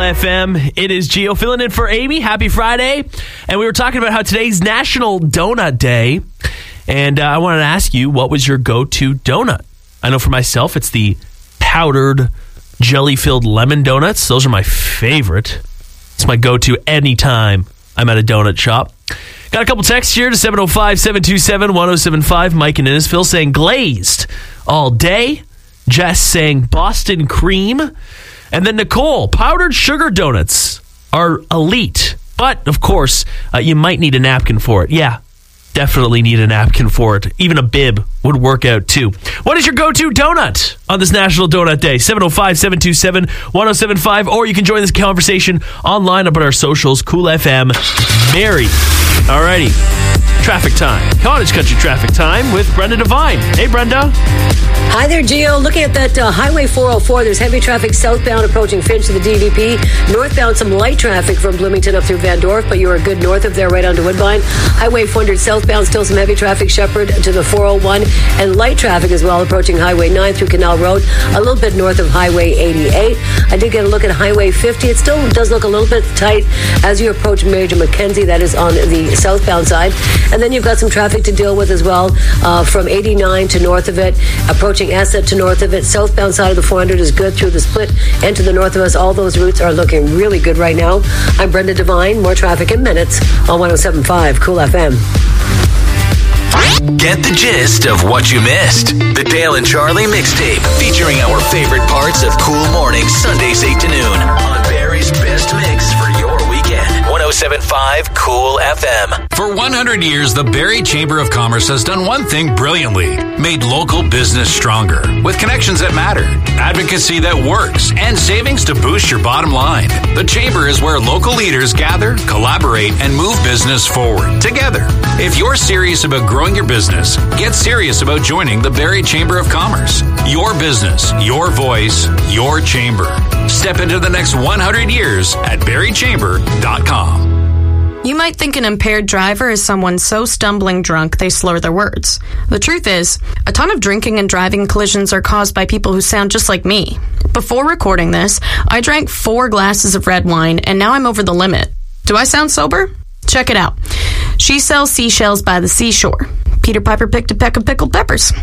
FM. It is Gio filling in for Amy. Happy Friday. And we were talking about how today's National Donut Day. And I wanted to ask you, what was your go-to donut? I know for myself, it's the powdered jelly-filled lemon donuts. Those are my favorite. It's my go-to anytime I'm at a donut shop. Got a couple texts here to 705-727-1075. Mike in Innisfil saying glazed all day. Jess saying Boston cream. And then Nicole, powdered sugar donuts are elite. But, of course, you might need a napkin for it. Yeah, definitely need a napkin for it. Even a bib would work out, too. What is your go-to donut on this National Donut Day? 705-727-1075. Or you can join this conversation online up on our socials. Cool FM, Mary. Alrighty. Traffic time. Cottage Country traffic time with Brenda Devine. Hey, Brenda. Hi there, Gio. Looking at that Highway 404, there's heavy traffic southbound approaching Finch to the DVP. Northbound, some light traffic from Bloomington up through Van Dorp, but you are good north of there, right onto Woodbine. Highway 400 southbound, still some heavy traffic, Shepherd to the 401, and light traffic as well approaching Highway 9 through Canal Road, a little bit north of Highway 88. I did get a look at Highway 50. It still does look a little bit tight as you approach Major Mackenzie. That is on the southbound side. And then you've got some traffic to deal with as well from 89 to north of it, approaching Asset to north of it. Southbound side of the 400 is good through the split and to the north of us. All those routes are looking really good right now. I'm Brenda Devine. More traffic in minutes on 107.5 Cool FM. Get the gist of what you missed. The Dale and Charlie mixtape, featuring our favorite parts of Cool Mornings, Sundays 8 to noon, on Barry's Best Mix for your weekend. 107.5 Cool FM. For 100 years, the Barrie Chamber of Commerce has done one thing brilliantly: made local business stronger. With connections that matter, advocacy that works, and savings to boost your bottom line. The Chamber is where local leaders gather, collaborate, and move business forward together. If you're serious about growing your business, get serious about joining the Barrie Chamber of Commerce. Your business, your voice, your chamber. Step into the next 100 years at barriechamber.com. You might think an impaired driver is someone so stumbling drunk they slur their words. The truth is, a ton of drinking and driving collisions are caused by people who sound just like me. Before recording this, I drank 4 glasses of red wine, and now I'm over the limit. Do I sound sober? Check it out. She sells seashells by the seashore. Peter Piper picked a peck of pickled peppers.